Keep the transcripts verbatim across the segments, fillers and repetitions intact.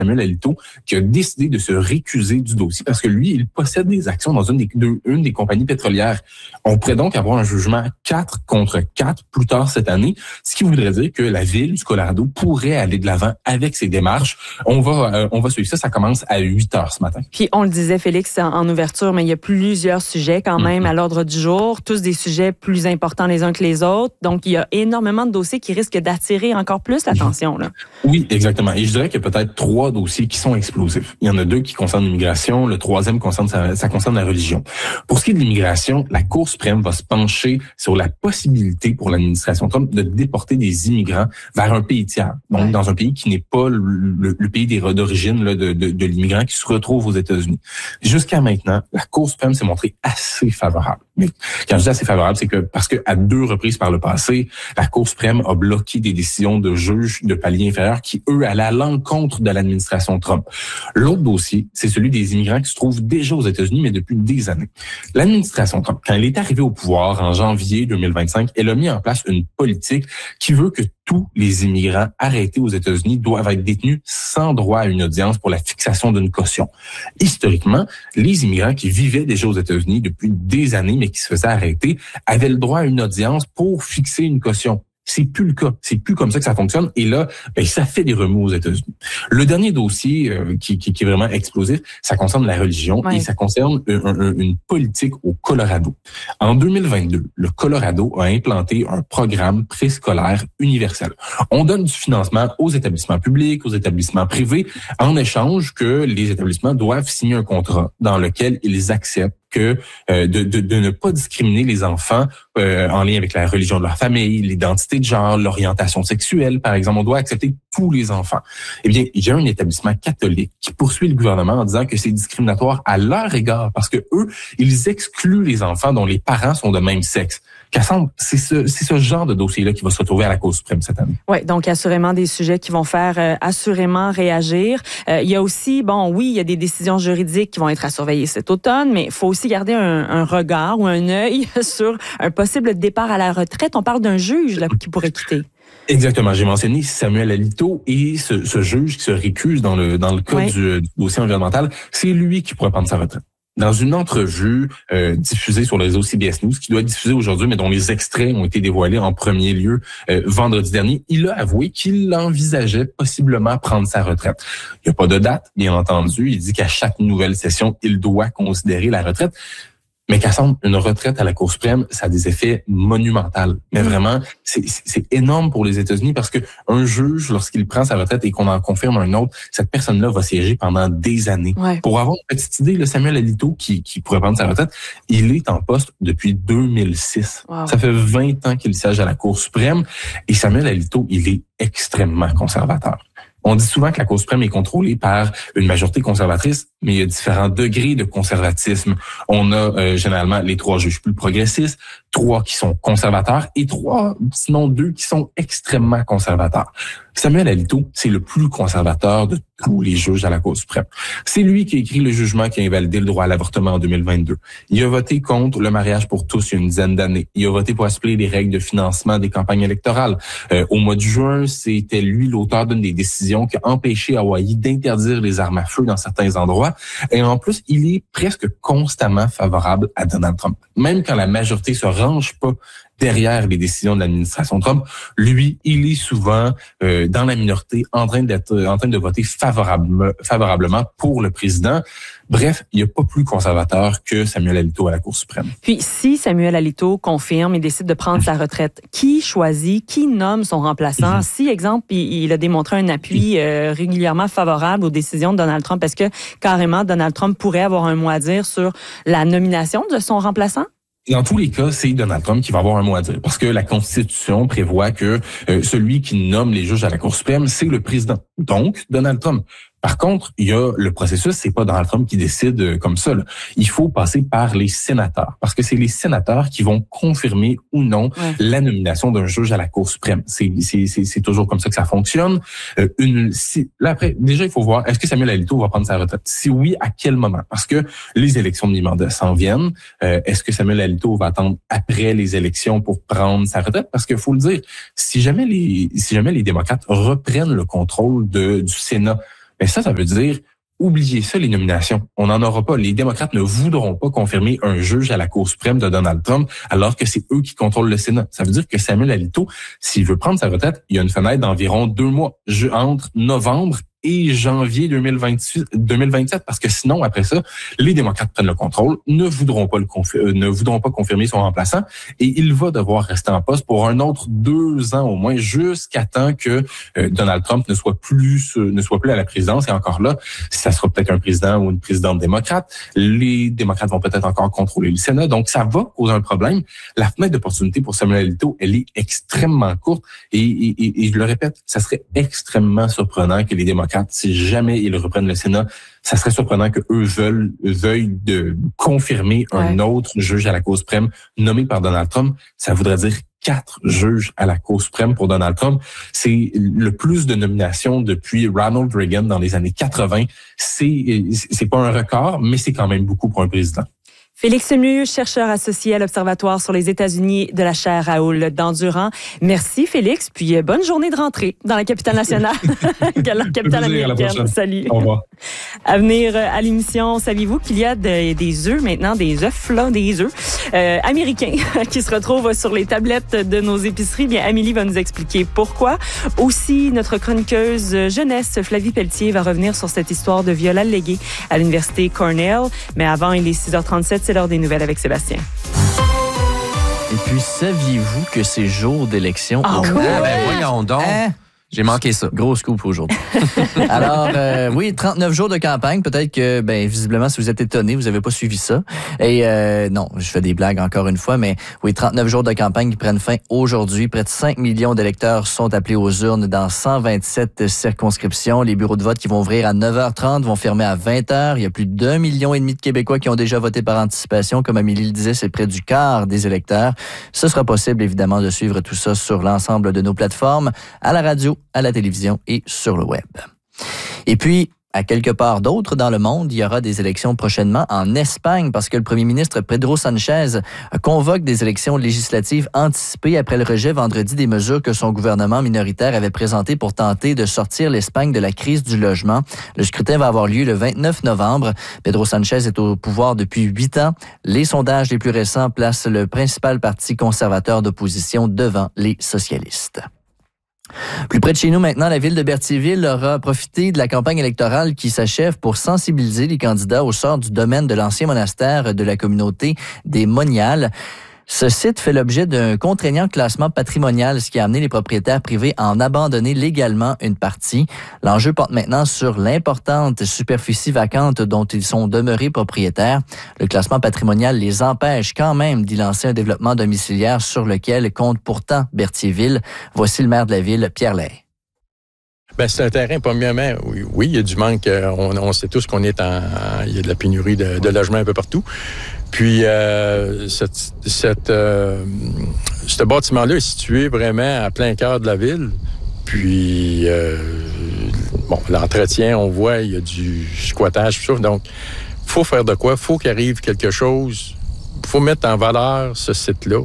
Samuel Alito, qui a décidé de se récuser du dossier parce que lui, il possède des actions dans une des, deux, une des compagnies pétrolières. On pourrait donc avoir un jugement quatre contre quatre plus tard cette année, ce qui voudrait dire que la ville du Colorado pourrait aller de l'avant avec ses démarches. On va, euh, on va suivre ça. Ça commence à huit heures ce matin. Puis on le disait, Félix, en, en ouverture, mais il y a plusieurs sujets quand même mm-hmm. à l'ordre du jour, tous des sujets plus importants les uns que les autres. Donc, il y a énormément de dossiers qui risquent d'attirer encore plus l'attention, là. Oui, exactement. Et je dirais qu'il y a peut-être trois dossiers qui sont explosifs. Il y en a deux qui concernent l'immigration. Le troisième concerne ça, ça concerne la religion. Pour ce qui est de l'immigration, la Cour suprême va se pencher sur la possibilité pour l'administration Trump de déporter des immigrants vers un pays tiers. Donc, ouais. dans un pays qui n'est pas le, le, le pays d'origine là, de, de, de l'immigrant qui se retrouve aux États-Unis. Jusqu'à maintenant, la Cour suprême s'est montrée assez favorable. Mais quand je dis assez favorable, c'est que parce que à deux reprises par le passé, la Cour suprême a bloqué des décisions de juges de palier inférieur qui, eux, allaient à l'encontre de l'administration Trump. L'autre dossier, c'est celui des immigrants qui se trouvent déjà aux États-Unis, mais depuis des années. L'administration Trump, quand elle est arrivée au pouvoir en janvier deux mille vingt-cinq, elle a mis en place une politique qui veut que tous les immigrants arrêtés aux États-Unis doivent être détenus sans droit à une audience pour la fixation d'une caution. Historiquement, les immigrants qui vivaient déjà aux États-Unis depuis des années, mais qui se faisaient arrêter, avaient le droit à une audience pour fixer une caution. C'est plus le cas. C'est plus comme ça que ça fonctionne. Et là, ben, ça fait des remous aux États-Unis. Le dernier dossier euh, qui, qui, qui est vraiment explosif, ça concerne la religion ouais. et ça concerne un, un, une politique au Colorado. En deux mille vingt-deux, le Colorado a implanté un programme préscolaire universel. On donne du financement aux établissements publics, aux établissements privés, en échange que les établissements doivent signer un contrat dans lequel ils acceptent que euh, de, de, de ne pas discriminer les enfants euh, en lien avec la religion de leur famille, l'identité de genre, l'orientation sexuelle, par exemple. On doit accepter tous les enfants. Eh bien, il y a un établissement catholique qui poursuit le gouvernement en disant que c'est discriminatoire à leur égard parce que eux, ils excluent les enfants dont les parents sont de même sexe. Cassandre, c'est ce, c'est ce genre de dossier-là qui va se retrouver à la Cour suprême cette année. Oui, donc assurément des sujets qui vont faire euh, assurément réagir. Euh, il y a aussi, bon, oui, il y a des décisions juridiques qui vont être à surveiller cet automne, mais il faut aussi garder un, un regard ou un œil sur un possible départ à la retraite. On parle d'un juge là, qui pourrait quitter. Exactement. J'ai mentionné Samuel Alito et ce, ce juge qui se récuse dans le dans le cas oui. du, du dossier environnemental, c'est lui qui pourrait prendre sa retraite. Dans une entrevue euh, diffusée sur le réseau C B S News, qui doit être diffusée aujourd'hui, mais dont les extraits ont été dévoilés en premier lieu euh, vendredi dernier, il a avoué qu'il envisageait possiblement prendre sa retraite. Il n'y a pas de date, bien entendu. Il dit qu'à chaque nouvelle session, il doit considérer la retraite. Mais Cassandre, une retraite à la Cour suprême, ça a des effets monumentaux. Mais vraiment, c'est, c'est énorme pour les États-Unis parce que un juge, lorsqu'il prend sa retraite et qu'on en confirme un autre, cette personne-là va siéger pendant des années. Ouais. Pour avoir une petite idée, le Samuel Alito, qui, qui pourrait prendre sa retraite, il est en poste depuis deux mille six. Wow. Ça fait vingt ans qu'il siège à la Cour suprême. Et Samuel Alito, il est extrêmement conservateur. On dit souvent que la Cour suprême est contrôlée par une majorité conservatrice, mais il y a différents degrés de conservatisme. On a euh, généralement les trois juges plus progressistes, trois qui sont conservateurs et trois, sinon deux, qui sont extrêmement conservateurs. Samuel Alito, c'est le plus conservateur de tous les juges à la Cour suprême. C'est lui qui a écrit le jugement qui a invalidé le droit à l'avortement en deux mille vingt-deux. Il a voté contre le mariage pour tous il y a une dizaine d'années. Il a voté pour assouplir les règles de financement des campagnes électorales. Euh, au mois de juin, c'était lui l'auteur d'une des décisions qui a empêché Hawaï d'interdire les armes à feu dans certains endroits. Et en plus, il est presque constamment favorable à Donald Trump. Même quand la majorité se range pas derrière les décisions de l'administration Trump, lui, il est souvent euh, dans la minorité, en train d'être, en train de voter favorable, favorablement pour le président. Bref, il n'y a pas plus conservateur que Samuel Alito à la Cour suprême. Puis, si Samuel Alito confirme et décide de prendre sa retraite, qui choisit, qui nomme son remplaçant? Mm-hmm. Si, exemple, il, il a démontré un appui euh, régulièrement favorable aux décisions de Donald Trump, est-ce que carrément Donald Trump pourrait avoir un mot à dire sur la nomination de son remplaçant? Dans tous les cas, c'est Donald Trump qui va avoir un mot à dire parce que la Constitution prévoit que euh, celui qui nomme les juges à la Cour suprême, c'est le président. Donc, Donald Trump. Par contre, il y a le processus, c'est pas Donald Trump qui décide comme ça, là. Il faut passer par les sénateurs, parce que c'est les sénateurs qui vont confirmer ou non ouais. la nomination d'un juge à la Cour suprême. C'est, c'est, c'est, c'est toujours comme ça que ça fonctionne. Euh, une, si, là après, déjà, il faut voir, est-ce que Samuel Alito va prendre sa retraite? Si oui, à quel moment? Parce que les élections de mi-mandat s'en viennent. Euh, est-ce que Samuel Alito va attendre après les élections pour prendre sa retraite? Parce qu'il faut le dire, si jamais les, si jamais les démocrates reprennent le contrôle de, du Sénat, Mais ça, ça veut dire oubliez ça, les nominations. On n'en aura pas. Les démocrates ne voudront pas confirmer un juge à la Cour suprême de Donald Trump alors que c'est eux qui contrôlent le Sénat. Ça veut dire que Samuel Alito, s'il veut prendre sa retraite, il y a une fenêtre d'environ deux mois entre novembre et janvier deux mille vingt-six, deux mille vingt-sept, parce que sinon, après ça, les démocrates prennent le contrôle, ne voudront pas le confi- euh, ne voudront pas confirmer son remplaçant, et il va devoir rester en poste pour un autre deux ans au moins, jusqu'à temps que euh, Donald Trump ne soit plus euh, ne soit plus à la présidence. Et encore là, ça sera peut-être un président ou une présidente démocrate. Les démocrates vont peut-être encore contrôler le Sénat, donc ça va poser un problème. La fenêtre d'opportunité pour Samuel Alito, elle est extrêmement courte, et, et, et, et je le répète, ça serait extrêmement surprenant que les démocrates, si jamais ils reprennent le Sénat, ça serait surprenant que eux veulent, veuillent de confirmer un ouais. autre juge à la Cour suprême nommé par Donald Trump. Ça voudrait dire quatre juges à la Cour suprême pour Donald Trump. C'est le plus de nominations depuis Ronald Reagan dans les années quatre-vingt. C'est, c'est pas un record, mais c'est quand même beaucoup pour un président. Félix Lemieux, chercheur associé à l'Observatoire sur les États-Unis de la chaire Raoul d'Endurant. Merci Félix, puis bonne journée de rentrée dans la capitale nationale, la capitale américaine. Salut. Au revoir. À venir à l'émission, saviez-vous qu'il y a de, des œufs maintenant, des œufs là, des œufs euh, américains qui se retrouvent sur les tablettes de nos épiceries? Bien, Amélie va nous expliquer pourquoi. Aussi, notre chroniqueuse jeunesse Flavie Pelletier va revenir sur cette histoire de viol allégué à l'université Cornell. Mais avant, il est six heures trente-sept. C'est l'heure des nouvelles avec Sébastien. Et puis, saviez-vous que c'est jour d'élection? Ah, au... oui? Ah ben voyons donc. Hein? J'ai manqué ça. Gros scoop aujourd'hui. Alors, euh, oui, trente-neuf jours de campagne. Peut-être que, ben, visiblement, si vous êtes étonné, vous n'avez pas suivi ça. Et euh, non, je fais des blagues encore une fois, mais oui, trente-neuf jours de campagne qui prennent fin aujourd'hui. Près de cinq millions d'électeurs sont appelés aux urnes dans cent vingt-sept circonscriptions. Les bureaux de vote qui vont ouvrir à neuf heures trente vont fermer à vingt heures. Il y a plus d'un million et demi de Québécois qui ont déjà voté par anticipation. Comme Amélie le disait, c'est près du quart des électeurs. Ce sera possible, évidemment, de suivre tout ça sur l'ensemble de nos plateformes, à la radio, à la télévision et sur le web. Et puis, à quelque part d'autre dans le monde, il y aura des élections prochainement en Espagne parce que le premier ministre Pedro Sanchez convoque des élections législatives anticipées après le rejet vendredi des mesures que son gouvernement minoritaire avait présentées pour tenter de sortir l'Espagne de la crise du logement. Le scrutin va avoir lieu le vingt-neuf novembre. Pedro Sanchez est au pouvoir depuis huit ans. Les sondages les plus récents placent le principal parti conservateur d'opposition devant les socialistes. Plus près de chez nous maintenant, la ville de Berthierville aura profité de la campagne électorale qui s'achève pour sensibiliser les candidats au sort du domaine de l'ancien monastère de la communauté des Moniales. Ce site fait l'objet d'un contraignant classement patrimonial, ce qui a amené les propriétaires privés à en abandonner légalement une partie. L'enjeu porte maintenant sur l'importante superficie vacante dont ils sont demeurés propriétaires. Le classement patrimonial les empêche quand même d'y lancer un développement domiciliaire sur lequel compte pourtant Berthierville. Voici le maire de la ville, Pierre Lay. Ben, c'est un terrain, premièrement, oui, oui, il y a du manque. On, on sait tous qu'on est en, en... Il y a de la pénurie de, de logements un peu partout. Puis, euh, cette, cette, euh, ce bâtiment-là est situé vraiment à plein cœur de la ville. Puis, euh, bon, l'entretien, on voit, il y a du squattage, tout ça. Donc, il faut faire de quoi? Il faut qu'il arrive quelque chose. Il faut mettre en valeur ce site-là.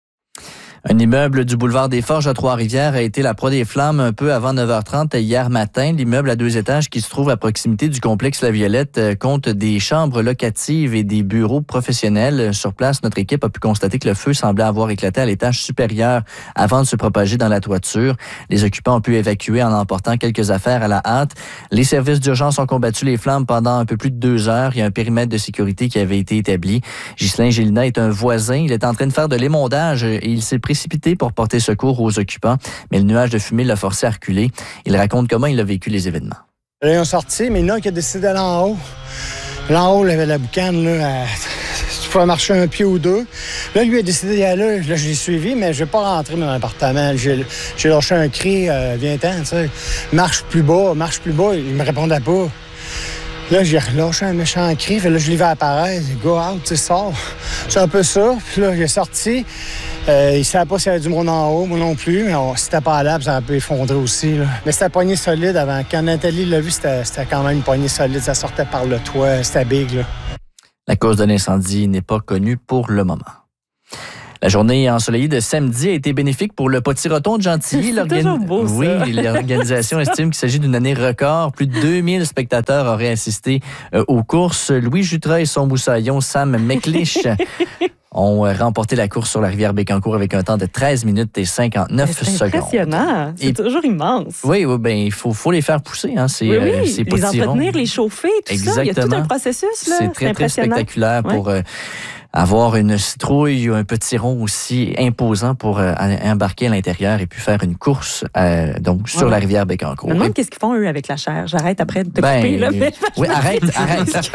Un immeuble du boulevard des Forges à Trois-Rivières a été la proie des flammes un peu avant neuf heures trente hier matin. L'immeuble à deux étages qui se trouve à proximité du complexe La Violette compte des chambres locatives et des bureaux professionnels. Sur place, notre équipe a pu constater que le feu semblait avoir éclaté à l'étage supérieur avant de se propager dans la toiture. Les occupants ont pu évacuer en emportant quelques affaires à la hâte. Les services d'urgence ont combattu les flammes pendant un peu plus de deux heures. Il y a un périmètre de sécurité qui avait été établi. Ghislain Gélina est un voisin. Il est en train de faire de l'émondage et il s'est précipité pour porter secours aux occupants, mais le nuage de fumée l'a forcé à reculer. Il raconte comment il a vécu les événements. Là, ils ont sorti, mais il y en a qui a décidé d'aller en haut. Là, en haut, il y avait la boucane, là, à... tu pouvais marcher un pied ou deux. Là, lui a décidé d'y aller. Là, je l'ai suivi, mais je vais pas rentrer dans l'appartement. J'ai, j'ai lâché un cri, euh, viens-t'en, tu sais. Marche plus bas, marche plus bas. Il me répondait pas. Là, j'ai relâché un méchant cri. Fait là, je l'ai vu apparaître. Go out, tu sais, sors. C'est un peu ça. Puis là, j'ai sorti. Euh, il ne savait pas s'il y avait du monde en haut, moi non plus. Mais on, si c'était pas à l'arbre, ça aurait pu effondrer aussi. Là. Mais c'était poignée solide avant. Quand Nathalie l'a vu, c'était, c'était quand même une poignée solide. Ça sortait par le toit. C'était big, là. La cause de l'incendie n'est pas connue pour le moment. La journée ensoleillée de samedi a été bénéfique pour le Potiroton de Gentilly. C'est toujours beau, ça. Oui, l'organisation estime qu'il s'agit d'une année record. Plus de deux mille spectateurs auraient assisté euh, aux courses. Louis Jutra et son moussaillon Sam McLeish ont remporté la course sur la rivière Bécancour avec un temps de treize minutes et cinquante-neuf c'est secondes. Impressionnant. C'est Et... toujours immense. Oui, oui, ben il faut, faut les faire pousser, hein, ces, oui, oui. euh, ces les entretenir, les chauffer, tout Exactement. ça. Il y a tout un processus. Là. C'est très, très spectaculaire ouais. pour... Euh, avoir une citrouille ou un potiron aussi imposant pour euh, embarquer à l'intérieur et puis faire une course euh, donc sur ouais. la rivière Bécancour. Je me demande qu'est-ce qu'ils font, eux, avec la chair. J'arrête après de te ben, couper. Là, mais oui, arrête, arrête.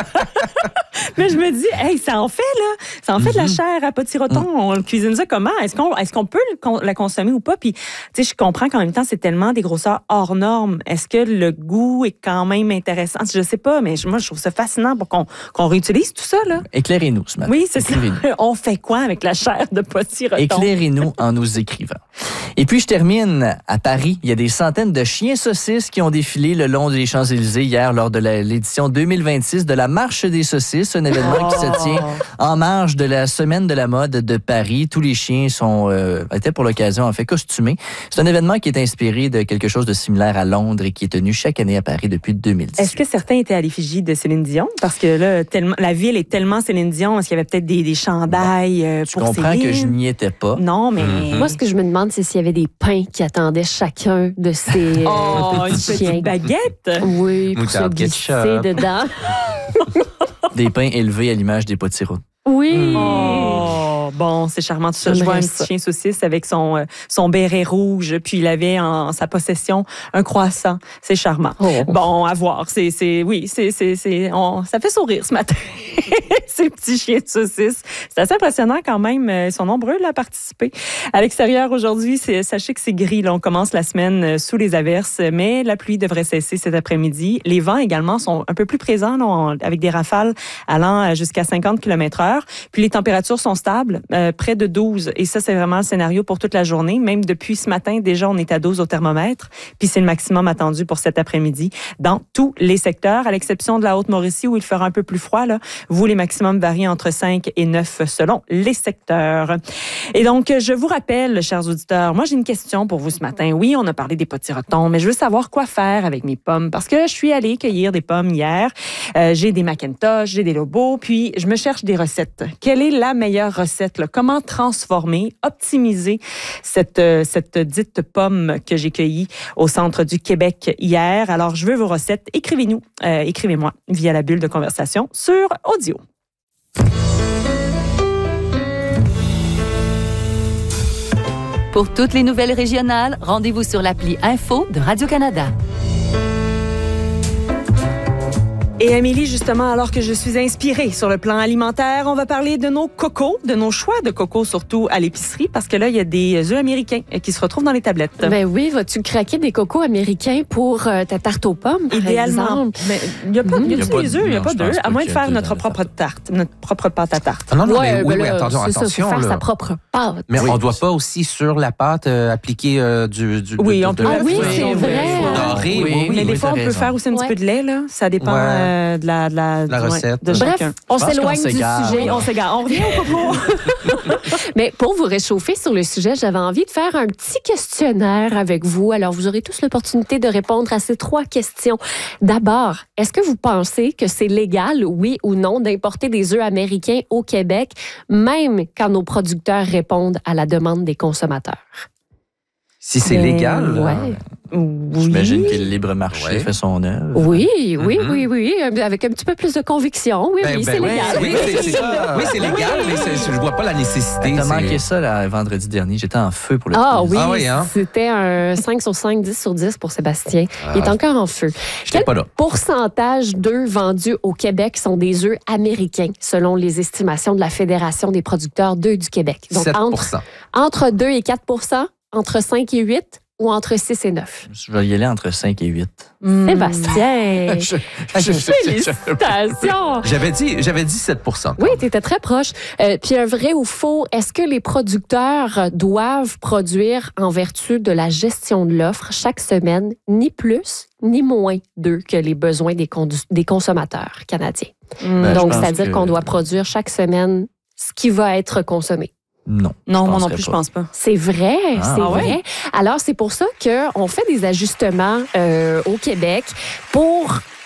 Mais je me dis, hey, ça en fait, là. Ça en fait mm-hmm. de la chair à potiroton. Mm. On cuisine ça comment? Est-ce qu'on, est-ce qu'on peut la consommer ou pas? Puis, tu sais, je comprends qu'en même temps, c'est tellement des grosseurs hors normes. Est-ce que le goût est quand même intéressant? Je sais pas, mais moi, je trouve ça fascinant pour qu'on, qu'on réutilise tout ça, là. Éclairez-nous ce matin. Oui, c'est ça. On fait quoi avec la chair de potiroton? Éclairez-nous en nous écrivant. Et puis, je termine à Paris. Il y a des centaines de chiens saucisses qui ont défilé le long des Champs-Élysées hier lors de la, l'édition deux mille vingt-six de la Marche des saucisses, un événement oh. qui se tient en marge de la Semaine de la mode de Paris. Tous les chiens sont euh, étaient pour l'occasion en fait costumés. C'est un événement qui est inspiré de quelque chose de similaire à Londres et qui est tenu chaque année à Paris depuis deux mille dix. Est-ce que certains étaient à l'effigie de Céline Dion? Parce que là, tellement, la ville est tellement Céline Dion. Est-ce qu'il y avait peut-être des, des chandails euh, pour Céline? Je comprends que je n'y étais pas. Non, mais... Mm-hmm. Moi, ce que je me demande, c'est s'il y avait des pains qui attendaient chacun de ces oh, euh, petits une chiens. Petite baguette? Oui, pour se glisser dedans. Des pains élevés à l'image des potirots. Oui. Oh, bon, c'est charmant tout ça. Je vois un petit chien saucisse avec son, euh, son béret rouge, puis il avait en, en sa possession un croissant. C'est charmant. Oh. Bon, à voir. C'est, c'est, oui, c'est, c'est, c'est, on, ça fait sourire ce matin, ces petits chiens de saucisse. C'est assez impressionnant quand même. Ils sont nombreux là, à participer. À l'extérieur aujourd'hui, c'est, sachez que c'est gris. Là, on commence la semaine sous les averses, mais la pluie devrait cesser cet après-midi. Les vents également sont un peu plus présents, là, on, avec des rafales allant jusqu'à cinquante kilomètres heure. Puis les températures sont stables, euh, près de douze. Et ça, c'est vraiment le scénario pour toute la journée. Même depuis ce matin, déjà, on est à douze au thermomètre. Puis c'est le maximum attendu pour cet après-midi dans tous les secteurs, à l'exception de la Haute-Mauricie où il fera un peu plus froid. Là. Vous, les maximums varient entre cinq et neuf selon les secteurs. Et donc, je vous rappelle, chers auditeurs, moi, j'ai une question pour vous ce matin. Oui, on a parlé des potirotons, mais je veux savoir quoi faire avec mes pommes parce que je suis allée cueillir des pommes hier. Euh, j'ai des Macintosh, j'ai des Lobos, puis je me cherche des recettes. Quelle est la meilleure recette? Là? Comment transformer, optimiser cette, cette dite pomme que j'ai cueillie au centre du Québec hier? Alors, je veux vos recettes. Écrivez-nous, euh, écrivez-moi via la bulle de conversation sur audio. Pour toutes les nouvelles régionales, rendez-vous sur l'appli Info de Radio-Canada. Et Amélie, justement, alors que je suis inspirée sur le plan alimentaire, on va parler de nos cocos, de nos choix de cocos, surtout à l'épicerie, parce que là, il y a des œufs américains qui se retrouvent dans les tablettes. Ben oui, vas-tu craquer des cocos américains pour euh, ta tarte aux pommes, par idéalement. exemple? Mais il n'y a pas, mmh. y a pas des œufs, il n'y a pas d'œufs, à moins de faire notre propre tarte, notre propre pâte à tarte. Ah non, non, ouais, mais oui, ben oui, là, attention, c'est attention. Ça, faut faire là. sa propre pâte. Mais oui. on ne doit pas aussi sur la pâte euh, appliquer euh, du, du... Oui, de, on peut. de Ah oui, oui, c'est oui, vrai. oui, doré, oui, oui, oui, mais des oui, fois, on peut raison. faire aussi un petit Ouais. peu de lait, là. Ça dépend Ouais. euh, de la, de la, La du- recette. de Bref, chacun. on Je pense s'éloigne qu'on du s'égare. sujet. Oui, on s'égare. On revient au coco. Mais pour vous réchauffer sur le sujet, j'avais envie de faire un petit questionnaire avec vous. Alors, vous aurez tous l'opportunité de répondre à ces trois questions. D'abord, est-ce que vous pensez que c'est légal, oui ou non, d'importer des œufs américains au Québec, même quand nos producteurs répondent à la demande des consommateurs? Si c'est Ben, légal. Ouais. Oui. J'imagine que le libre marché Ouais. fait son œuvre. Oui, oui, Mm-hmm. oui, oui. Avec un petit peu plus de conviction. Oui, Ben, oui, ben c'est oui, légal. Oui, c'est, c'est, oui, c'est légal, mais c'est, je vois pas la nécessité. T'as c'est... manqué ça là, vendredi dernier. J'étais en feu pour le Ah quiz. oui, Ah oui, hein? c'était un cinq sur cinq, dix sur dix pour Sébastien. Il est encore en feu. J'étais Quel pas là. pourcentage d'œufs vendus au Québec sont des œufs américains, selon les estimations de la Fédération des producteurs d'œufs du Québec? Donc, sept pour entre, cent. entre deux et quatre pour cent, entre cinq et huit ou entre six et neuf? Je vais y aller entre cinq et huit. Mm. Sébastien! Je- je- je- je- Félicitations! J'avais dit, j'avais dit sept pour cent. Oui, tu étais très proche. Euh, puis un vrai ou faux, est-ce que les producteurs doivent produire en vertu de la gestion de l'offre chaque semaine, ni plus ni moins d'œufs que les besoins des, condu- des consommateurs canadiens? Ben, je Donc, pense c'est-à-dire que- qu'on doit produire chaque semaine ce qui va être consommé. Non. Non, moi non penserais plus, je pas. pense pas. C'est vrai, Ah, c'est ah ouais? vrai. Alors, c'est pour ça qu'on fait des ajustements euh, au Québec pour